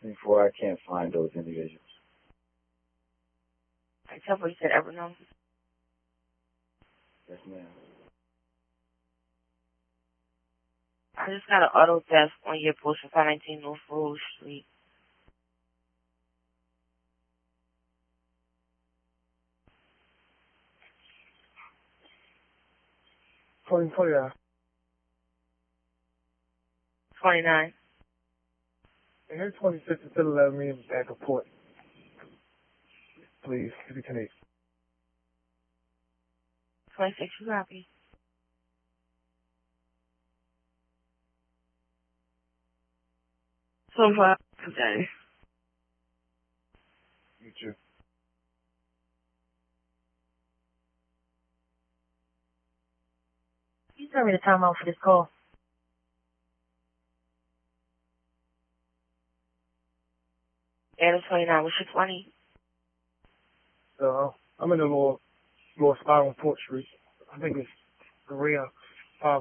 I can't find those individuals. I tell you said Evernote. Yes, ma'am. I just got an auto theft on your post for 519 North Rose Street. Calling 29. And here's 26 and still 11 me in back report. Please, if you can. 26, you copy. So far, today. You too. You tell me the time out for this call. Adam 29, what's your 20? I'm in the little spot on Port Street. I think it's Korea.